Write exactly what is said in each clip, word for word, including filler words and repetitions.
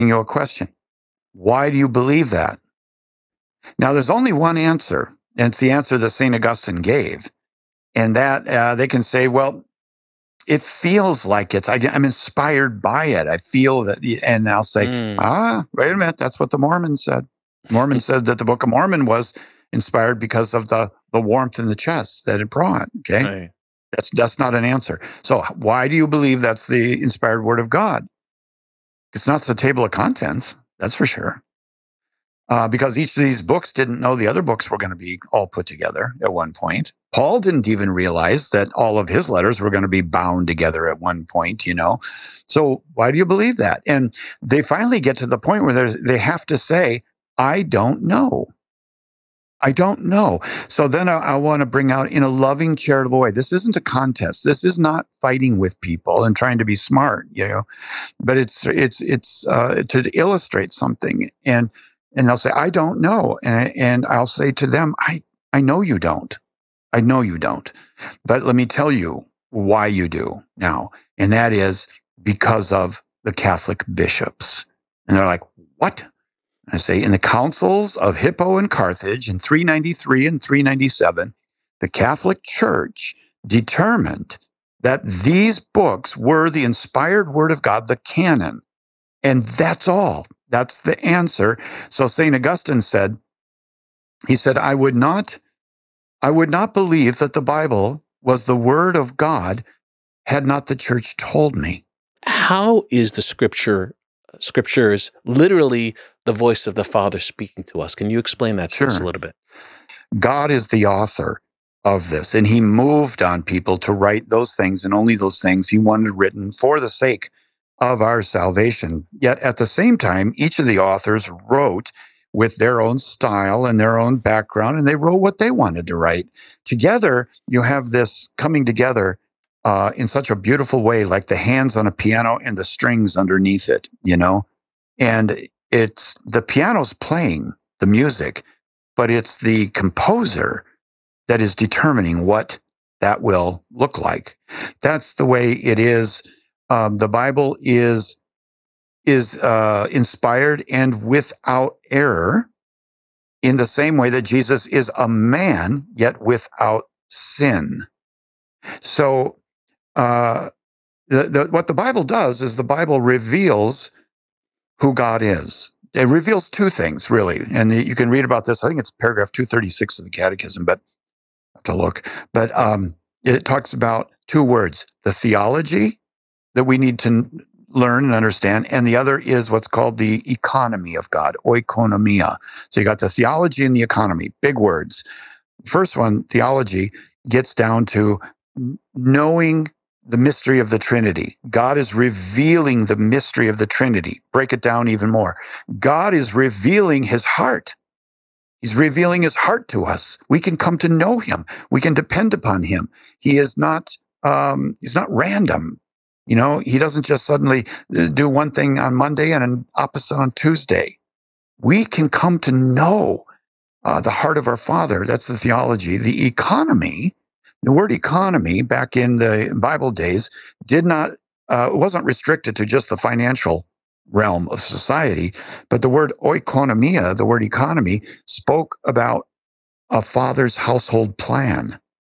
you a question. Why do you believe that? Now, there's only one answer, and it's the answer that Saint Augustine gave. And that uh, they can say, well, it feels like it's, I, I'm inspired by it. I feel that, and I'll say, Mm. ah, wait a minute, that's what the Mormons said. Mormons said that the Book of Mormon was inspired because of the, the warmth in the chest that it brought, okay? Right. That's, that's not an answer. So why do you believe that's the inspired word of God? It's not the table of contents, that's for sure. Uh, because each of these books didn't know the other books were going to be all put together at one point. Paul didn't even realize that all of his letters were going to be bound together at one point, you know. So why do you believe that? And they finally get to the point where there's, they have to say, I don't know. I don't know. So then I, I want to bring out in a loving, charitable way. This isn't a contest. This is not fighting with people and trying to be smart, you know, but it's, it's, it's uh, to illustrate something. And And they'll say, I don't know. And, and I'll say to them, I, I know you don't. I know you don't. But let me tell you why you do now. And that is because of the Catholic bishops. And they're like, what? I say, in the councils of Hippo and Carthage in three ninety-three and three ninety-seven, the Catholic Church determined that these books were the inspired word of God, the canon. And that's all. That's the answer. So Saint Augustine said, he said, I would not, I would not believe that the Bible was the word of God had not the church told me. How is the scripture, scriptures literally the voice of the Father speaking to us? Can you explain that to Sure. us a little bit? God is the author of this, and he moved on people to write those things and only those things he wanted written for the sake of our salvation. Yet at the same time, each of the authors wrote with their own style and their own background, and they wrote what they wanted to write. Together, you have this coming together uh, in such a beautiful way, like the hands on a piano and the strings underneath it, you know? And it's the piano's playing the music, but it's the composer that is determining what that will look like. That's the way it is. Um, the Bible is is uh, inspired and without error, in the same way that Jesus is a man, yet without sin. So, uh, the, the, what the Bible does is the Bible reveals who God is. It reveals two things, really, and you can read about this. I think it's paragraph two thirty-six of the Catechism, but I have to look. But um, it talks about two words: the theology that we need to learn and understand. And the other is what's called the economy of God, oikonomia. So you got the theology and the economy, big words. First one, theology, gets down to knowing the mystery of the Trinity. God is revealing the mystery of the Trinity. Break it down even more. God is revealing his heart. He's revealing his heart to us. We can come to know him. We can depend upon him. He is not, um, he's not random. You know, he doesn't just suddenly do one thing on Monday and an opposite on Tuesday. We can come to know uh, the heart of our Father. That's the theology. The economy, the word economy back in the Bible days did not, uh, it wasn't restricted to just the financial realm of society, but the word oikonomia, the word economy, spoke about a father's household plan.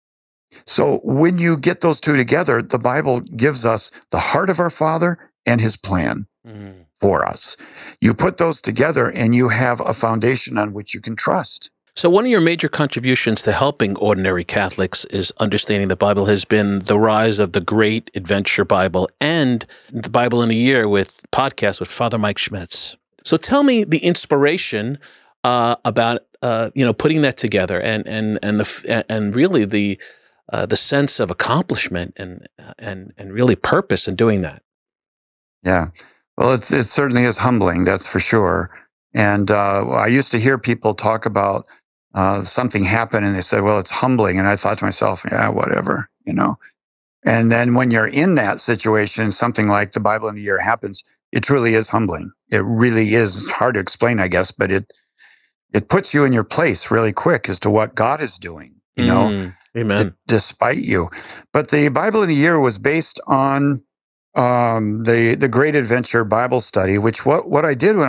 So when you get those two together, the Bible gives us the heart of our Father and his plan mm. for us. You put those together and you have a foundation on which you can trust. So one of your major contributions to helping ordinary Catholics is understanding the Bible has been the rise of the Great Adventure Bible and the Bible in a Year with podcast with Father Mike Schmitz. So tell me the inspiration uh, about uh, you know putting that together and and and the and really the Uh, the sense of accomplishment and and and really purpose in doing that. Yeah, well, it's it certainly is humbling, that's for sure. And uh, I used to hear people talk about uh, something happen, and they said, "Well, it's humbling." And I thought to myself, "Yeah, whatever," you know. And then when you're in that situation, something like the Bible in a Year happens, it truly is humbling. It really is. It's hard to explain, I guess, but it it puts you in your place really quick as to what God is doing. You know. Mm. Amen. D- despite you. But the Bible in a Year was based on um, the the Great Adventure Bible Study, which what what I did when